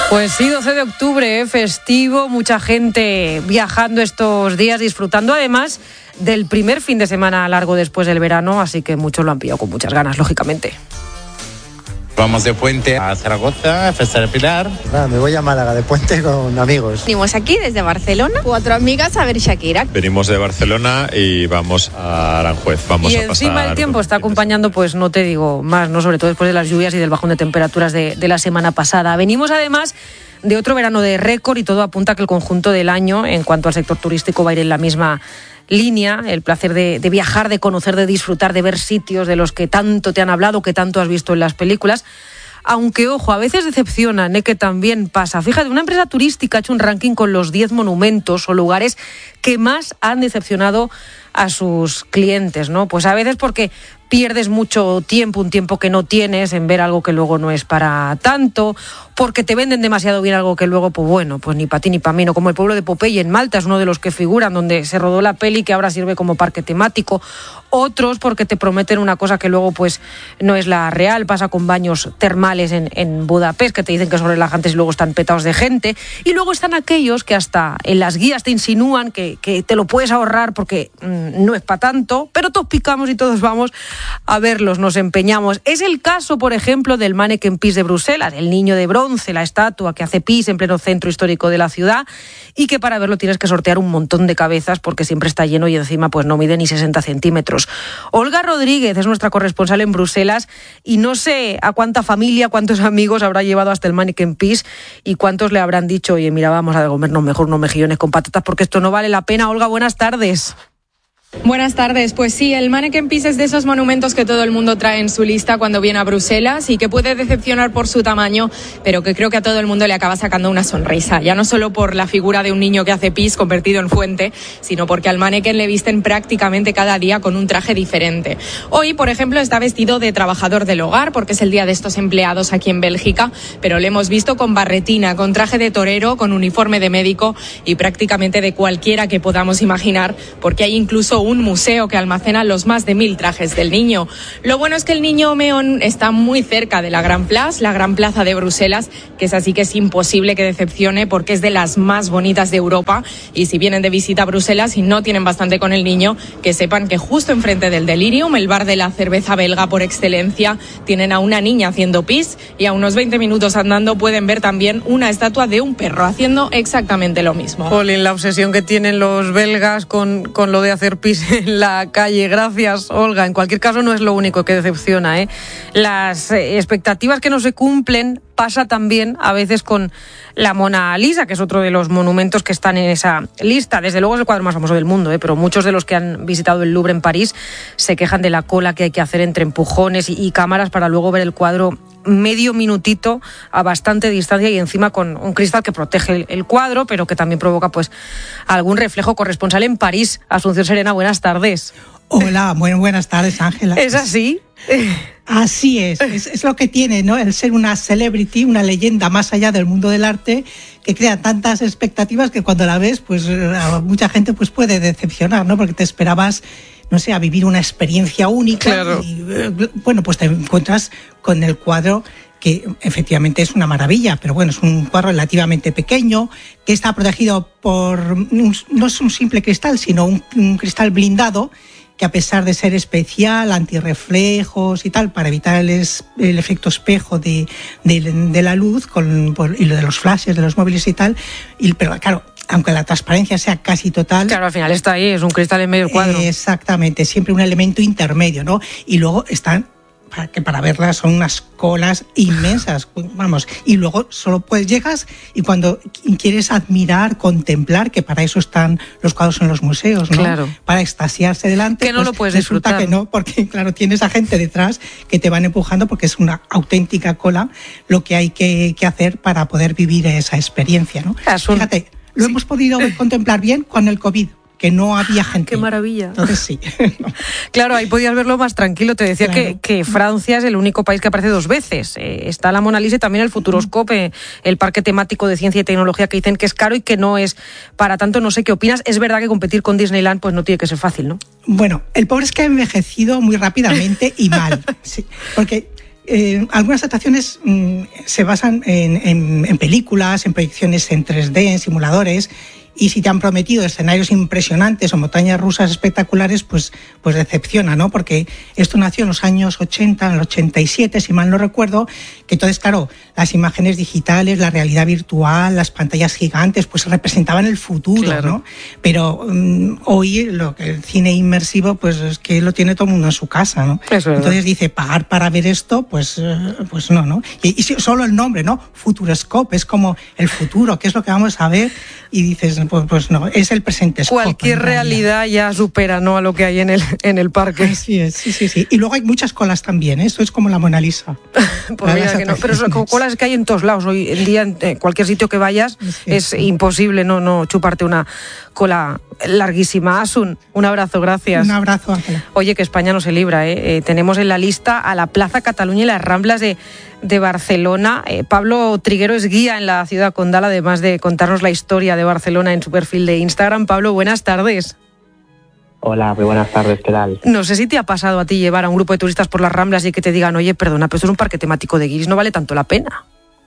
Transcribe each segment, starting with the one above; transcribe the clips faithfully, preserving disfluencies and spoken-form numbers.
Pues sí, doce de octubre, ¿eh? Festivo, mucha gente viajando estos días, disfrutando además del primer fin de semana largo después del verano, así que muchos lo han pillado con muchas ganas, lógicamente. Vamos de puente a Zaragoza, a Festa del Pilar. Ah, me voy a Málaga de puente con amigos. Venimos aquí desde Barcelona, cuatro amigas a ver Shakira. Venimos de Barcelona y vamos a Aranjuez. Vamos y a encima pasar el tiempo está acompañando, pues no te digo más, no sobre todo después de las lluvias y del bajón de temperaturas de, de la semana pasada. Venimos además de otro verano de récord y todo apunta a que el conjunto del año en cuanto al sector turístico va a ir en la misma línea, el placer de, de viajar, de conocer, de disfrutar, de ver sitios de los que tanto te han hablado, que tanto has visto en las películas. Aunque, ojo, a veces decepcionan, ¿eh? Que también pasa. Fíjate, una empresa turística ha hecho un ranking con los diez monumentos o lugares que más han decepcionado a sus clientes, ¿no? Pues a veces porque pierdes mucho tiempo, un tiempo que no tienes en ver algo que luego no es para tanto, porque te venden demasiado bien algo que luego, pues bueno, pues ni para ti ni para mí, no, como el pueblo de Popeye en Malta, es uno de los que figuran, donde se rodó la peli que ahora sirve como parque temático. Otros porque te prometen una cosa que luego pues no es la real, pasa con baños termales en, en Budapest, que te dicen que son relajantes y luego están petados de gente. Y luego están aquellos que hasta en las guías te insinúan que, que te lo puedes ahorrar porque mmm, no es para tanto, pero todos picamos y todos vamos a verlos, nos empeñamos. Es el caso, por ejemplo, del Manneken Pis de Bruselas, el niño de bronce, la estatua que hace pis en pleno centro histórico de la ciudad y que para verlo tienes que sortear un montón de cabezas porque siempre está lleno y encima pues no mide ni sesenta centímetros. Olga Rodríguez es nuestra corresponsal en Bruselas y no sé a cuánta familia, cuántos amigos habrá llevado hasta el Manneken Pis y cuántos le habrán dicho, oye, mira, vamos a comernos mejor unos mejillones con patatas porque esto no vale la pena. Olga, buenas tardes. Buenas tardes. Pues sí, el Manneken Pis es de esos monumentos que todo el mundo trae en su lista cuando viene a Bruselas y que puede decepcionar por su tamaño, pero que creo que a todo el mundo le acaba sacando una sonrisa. Ya no solo por la figura de un niño que hace pis convertido en fuente, sino porque al Manneken le visten prácticamente cada día con un traje diferente. Hoy, por ejemplo, está vestido de trabajador del hogar porque es el día de estos empleados aquí en Bélgica, pero le hemos visto con barretina, con traje de torero, con uniforme de médico y prácticamente de cualquiera que podamos imaginar, porque hay incluso un museo que almacena los más de mil trajes del niño. Lo bueno es que el niño Meón está muy cerca de la Gran Place, la Gran Plaza de Bruselas, que es así que es imposible que decepcione porque es de las más bonitas de Europa y si vienen de visita a Bruselas y no tienen bastante con el niño, que sepan que justo enfrente del Delirium, el bar de la cerveza belga por excelencia, tienen a una niña haciendo pis y a unos veinte minutos andando pueden ver también una estatua de un perro haciendo exactamente lo mismo. Jolín, la obsesión que tienen los belgas con, con lo de hacer pis en la calle. Gracias, Olga. En cualquier caso, no es lo único que decepciona, ¿eh? Las eh, expectativas que no se cumplen pasa también a veces con la Mona Lisa, que es otro de los monumentos que están en esa lista. Desde luego es el cuadro más famoso del mundo, ¿eh? Pero muchos de los que han visitado el Louvre en París se quejan de la cola que hay que hacer entre empujones y, y cámaras para luego ver el cuadro medio minutito a bastante distancia y encima con un cristal que protege el, el cuadro, pero que también provoca pues algún reflejo. Corresponsal en París, Asunción Serena, buenas tardes. Hola, bueno, buenas tardes, Ángela. ¿Es así? Así es, es, es lo que tiene, ¿no? El ser una celebrity, una leyenda más allá del mundo del arte, que crea tantas expectativas que cuando la ves, pues a mucha gente pues puede decepcionar, ¿no? Porque te esperabas, no sé, a vivir una experiencia única. Claro. Y, bueno, pues te encuentras con el cuadro que efectivamente es una maravilla, pero bueno, es un cuadro relativamente pequeño, que está protegido por, un, no es un simple cristal, sino un, un cristal blindado, que a pesar de ser especial, antirreflejos y tal, para evitar el, es, el efecto espejo de, de, de la luz con, por, y lo de los flashes de los móviles y tal, y, pero claro, aunque la transparencia sea casi total... Claro, al final está ahí, es un cristal en medio del cuadro. Eh, exactamente, siempre un elemento intermedio, ¿no? Y luego están... Para que para verlas son unas colas inmensas, vamos, y luego solo pues llegas y cuando quieres admirar, contemplar, que para eso están los cuadros en los museos, ¿no? Claro. Para extasiarse delante, que no pues lo puedes resulta disfrutar. Que no, porque claro, tienes a gente detrás que te van empujando porque es una auténtica cola lo que hay que, que hacer para poder vivir esa experiencia, ¿no? Es un... Fíjate, lo sí. hemos podido contemplar bien con el COVID, que no había gente. ¡Qué maravilla! Entonces sí. Claro, ahí podías verlo más tranquilo. Te decía claro. que, que Francia es el único país que aparece dos veces. Eh, está la Mona Lisa y también el Futuroscope, el parque temático de ciencia y tecnología, que dicen que es caro y que no es para tanto. No sé qué opinas. Es verdad que competir con Disneyland pues no tiene que ser fácil, ¿no? Bueno, el pobre es que ha envejecido muy rápidamente y mal. Sí, porque... Eh, algunas atracciones mmm, se basan en, en, en películas, en proyecciones en tres D, en simuladores. Y si te han prometido escenarios impresionantes o montañas rusas espectaculares, pues, pues decepciona, ¿no? Porque esto nació en los años ochenta, en el ochenta y siete, si mal no recuerdo, que entonces, claro, las imágenes digitales, la realidad virtual, las pantallas gigantes, pues representaban el futuro, claro, ¿no? Pero um, hoy lo que el cine inmersivo, pues es que lo tiene todo el mundo en su casa, ¿no? Entonces dice, pagar para ver esto, pues, pues no, ¿no? Y, y solo el nombre, ¿no? Futuroscope, es como el futuro, ¿qué es lo que vamos a ver? Y dices, pues, pues no, es el presente. Cualquier realidad ya supera, ¿no?, a lo que hay en el, en el parque. Así es, sí, sí, sí. Y luego hay muchas colas también, ¿eh? Esto es como la Mona Lisa. Pues mira que no, pero son colas que hay en todos lados. Hoy en día, en cualquier sitio que vayas, sí, es sí. imposible no, no chuparte una cola larguísima. Asun, un abrazo, gracias. Un abrazo, Ángela. Oye, que España no se libra, ¿eh? Eh, tenemos en la lista a la Plaza Cataluña y las Ramblas de, de Barcelona. Eh, Pablo Triguero es guía en la ciudad condal, además de contarnos la historia de Barcelona en su perfil de Instagram. Pablo, buenas tardes. Hola, muy buenas tardes, ¿qué tal? No sé si te ha pasado a ti llevar a un grupo de turistas por las Ramblas y que te digan, oye, perdona, pero esto es un parque temático de guiris, ¿no vale tanto la pena?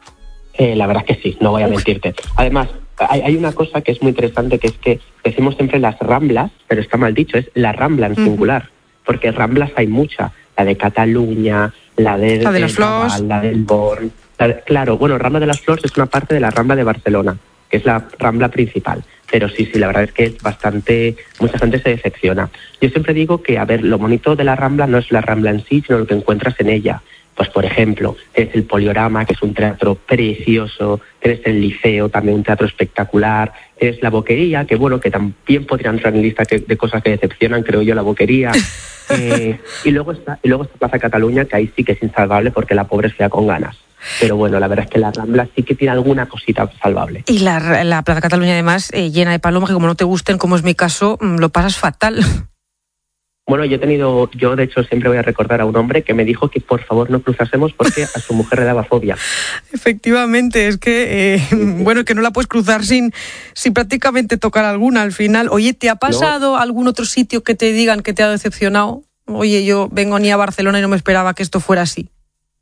Eh, la verdad es que sí, no voy a mentirte. Además, hay, hay una cosa que es muy interesante, que es que decimos siempre las Ramblas, pero está mal dicho, es la Rambla en singular, uh-huh. porque Ramblas hay muchas, la de Cataluña, la de, la de las Flors, la del Born. La, claro, bueno, Rambla de las Flors es una parte de la Rambla de Barcelona, que es la Rambla principal. Pero sí, sí, la verdad es que es bastante, mucha gente se decepciona. Yo siempre digo que, a ver, lo bonito de la Rambla no es la Rambla en sí, sino lo que encuentras en ella. Pues, por ejemplo, tienes el Poliorama, que es un teatro precioso, tienes el Liceo, también un teatro espectacular, tienes la Boquería, que bueno, que también podría entrar en lista de cosas que decepcionan, creo yo, la Boquería. eh, y luego está y luego está Plaza Cataluña, que ahí sí que es insalvable porque la pobre es fea con ganas. Pero bueno, la verdad es que la Rambla sí que tiene alguna cosita salvable. Y la, la Plaza Cataluña, además, eh, llena de palomas, que como no te gusten, como es mi caso, lo pasas fatal. Bueno, yo he tenido, yo de hecho siempre voy a recordar a un hombre que me dijo que por favor no cruzásemos porque a su mujer le daba fobia. Efectivamente, es que, eh, bueno, que no la puedes cruzar sin, sin prácticamente tocar alguna al final. Oye, ¿te ha pasado no. algún otro sitio que te digan que te ha decepcionado? Oye, yo vengo ni a Barcelona y no me esperaba que esto fuera así.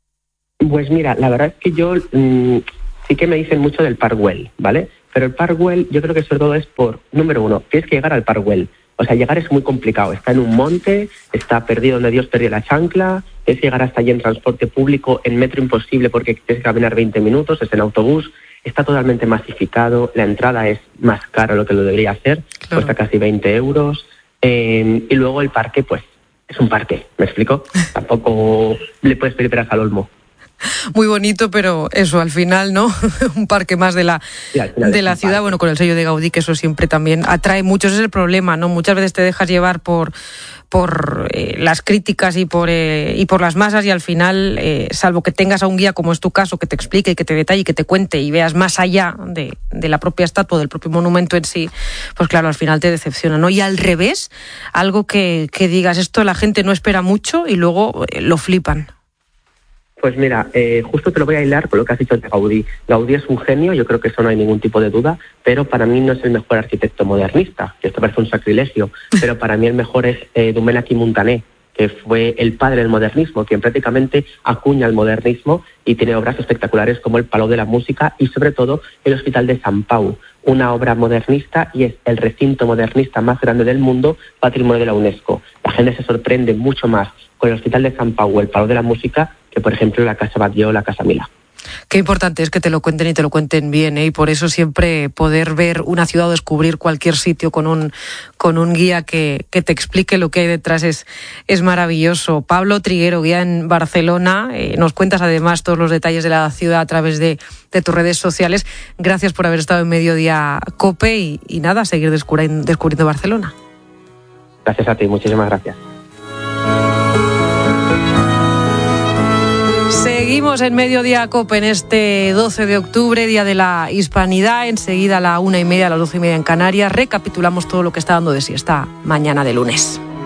Pues mira, la verdad es que yo mmm, sí que me dicen mucho del Park Güell, ¿vale? Pero el Park Güell yo creo que sobre todo es por, número uno, tienes que llegar al Park Güell. O sea, llegar es muy complicado. Está en un monte, está perdido donde Dios perdió la chancla, es llegar hasta allí en transporte público, en metro imposible porque tienes que caminar veinte minutos, es en autobús, está totalmente masificado, la entrada es más cara de lo que lo debería hacer, claro. Cuesta casi veinte euros, eh, y luego el parque, pues, es un parque, ¿me explico? Tampoco le puedes pedir peras al olmo. Muy bonito, pero eso, al final, ¿no? Un parque más de la, sí, de la ciudad, parque. Bueno, con el sello de Gaudí, que eso siempre también atrae mucho. Ese es el problema, ¿no? Muchas veces te dejas llevar por, por eh, las críticas y por, eh, y por las masas y al final, eh, salvo que tengas a un guía, como es tu caso, que te explique y que te detalle y que te cuente y veas más allá de, de la propia estatua, del propio monumento en sí, pues claro, al final te decepciona, ¿no? Y al revés, algo que, que digas, esto la gente no espera mucho y luego eh, lo flipan. Pues mira, eh, justo te lo voy a hilar con lo que has dicho de Gaudí. Gaudí es un genio, yo creo que eso no hay ningún tipo de duda, pero para mí no es el mejor arquitecto modernista, que esto parece un sacrilegio, pero para mí el mejor es eh, Domènech i Montaner, que fue el padre del modernismo, quien prácticamente acuña el modernismo y tiene obras espectaculares como el Palau de la Música y sobre todo el Hospital de Sant Pau, una obra modernista y es el recinto modernista más grande del mundo, patrimonio de la UNESCO. La gente se sorprende mucho más con el Hospital de Sant Pau o el Palau de la Música que, por ejemplo, la Casa Batlló o la Casa Milà. Qué importante es que te lo cuenten y te lo cuenten bien, ¿eh? Y por eso siempre poder ver una ciudad o descubrir cualquier sitio con un, con un guía que, que te explique lo que hay detrás es, es maravilloso. Pablo Triguero, guía en Barcelona, eh, nos cuentas además todos los detalles de la ciudad a través de, de tus redes sociales. Gracias por haber estado en Mediodía COPE y, y nada, seguir descubriendo, descubriendo Barcelona. Gracias a ti, muchísimas gracias. Seguimos en Mediodía COPE en este doce de octubre, Día de la Hispanidad. Enseguida a la una y media, a las doce y media en Canarias, recapitulamos todo lo que está dando de sí esta mañana de lunes.